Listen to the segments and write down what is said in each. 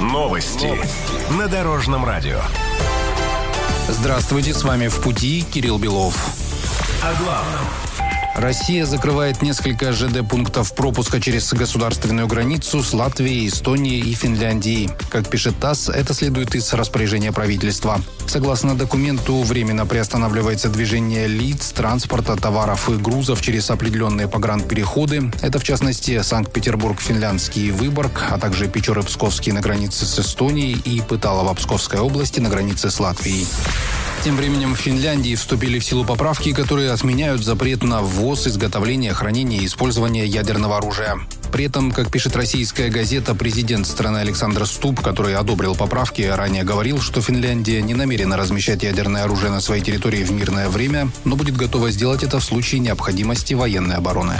Новости на Дорожном радио. Здравствуйте, с вами «В пути» Кирилл Белов. О главном. Россия закрывает несколько ЖД-пунктов пропуска через государственную границу с Латвией, Эстонией и Финляндией. Как пишет ТАСС, это следует из распоряжения правительства. Согласно документу, временно приостанавливается движение лиц, транспорта, товаров и грузов через определенные погранпереходы. Это, в частности, Санкт-Петербург, Финляндский и Выборг, а также Печоры-Псковский на границе с Эстонией и Пыталово Псковской области на границе с Латвией. Тем временем в Финляндии вступили в силу поправки, которые отменяют запрет на ввоз, изготовление, хранение и использование ядерного оружия. При этом, как пишет российская газета, президент страны Александр Ступп, который одобрил поправки, ранее говорил, что Финляндия не намерена размещать ядерное оружие на своей территории в мирное время, но будет готова сделать это в случае необходимости военной обороны.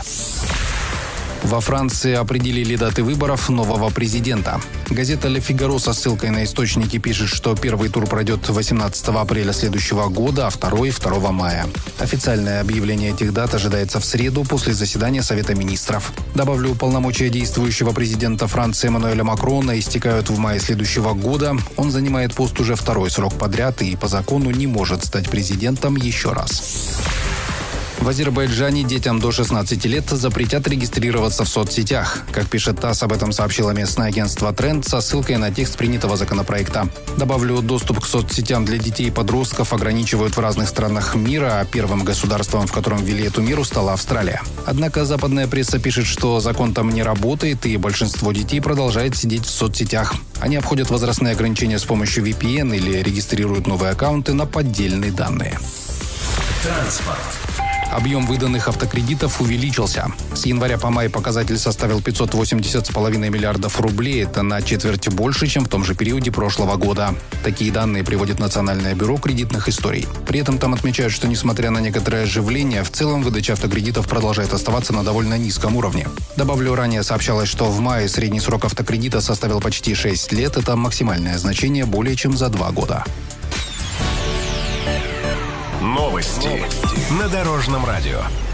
Во Франции определили даты выборов нового президента. Газета «Ле Фигаро» со ссылкой на источники пишет, что первый тур пройдет 18 апреля следующего года, а второй – 2 мая. Официальное объявление этих дат ожидается в среду после заседания Совета министров. Добавлю, полномочия действующего президента Франции Эммануэля Макрона истекают в мае следующего года. Он занимает пост уже второй срок подряд и по закону не может стать президентом еще раз. В Азербайджане детям до 16 лет запретят регистрироваться в соцсетях. Как пишет ТАСС, об этом сообщило местное агентство «Тренд» со ссылкой на текст принятого законопроекта. Добавлю, доступ к соцсетям для детей и подростков ограничивают в разных странах мира, а первым государством, в котором ввели эту меру, стала Австралия. Однако западная пресса пишет, что закон там не работает, и большинство детей продолжает сидеть в соцсетях. Они обходят возрастные ограничения с помощью VPN или регистрируют новые аккаунты на поддельные данные. Транспорт. Объем выданных автокредитов увеличился. С января по май показатель составил 580,5 миллиардов рублей. Это на четверть больше, чем в том же периоде прошлого года. Такие данные приводит Национальное бюро кредитных историй. При этом там отмечают, что несмотря на некоторое оживление, в целом выдача автокредитов продолжает оставаться на довольно низком уровне. Добавлю, ранее сообщалось, что в мае средний срок автокредита составил почти 6 лет. Это максимальное значение более чем за 2 года. Новости на Дорожном радио.